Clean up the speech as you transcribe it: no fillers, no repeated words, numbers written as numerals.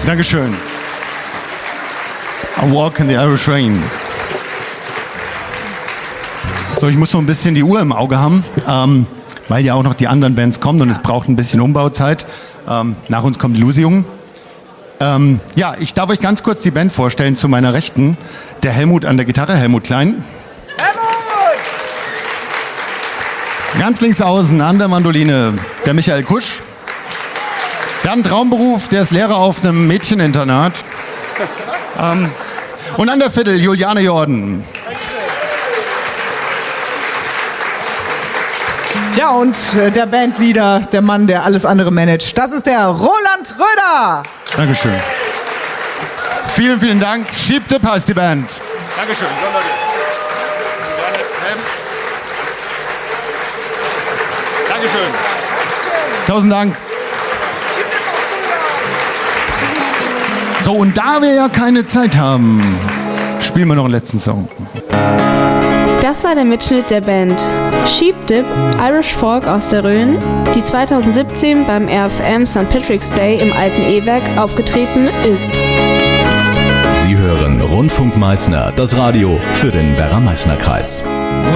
Dankeschön. A Walk in the Irish Rain. So, ich muss so ein bisschen die Uhr im Auge haben, weil ja auch noch die anderen Bands kommen und es braucht ein bisschen Umbauzeit. Nach uns kommen die Lusi-Jungen. Ja, ich darf euch ganz kurz die Band vorstellen. Zu meiner Rechten der Helmut an der Gitarre, Helmut Klein. Helmut! Ganz links außen an der Mandoline der Michael Kusch. Der hat einen Traumberuf, der ist Lehrer auf einem Mädcheninternat. Und an der Fiddle Juliane Jordan. Ja, und der Bandleader, der Mann, der alles andere managt, das ist der Roland Röder. Dankeschön. Vielen, vielen Dank. Sheep-Dip heißt die Band. Dankeschön. Dankeschön. 1000 Dank. So, und da wir ja keine Zeit haben, spielen wir noch einen letzten Song. Das war der Mitschnitt der Band Sheep-Dip, Irish Folk aus der Rhön, die 2017 beim RFM St. Patrick's Day im Alten E-Werk aufgetreten ist. Sie hören Rundfunk Meißner, das Radio für den Werra-Meißner-Kreis.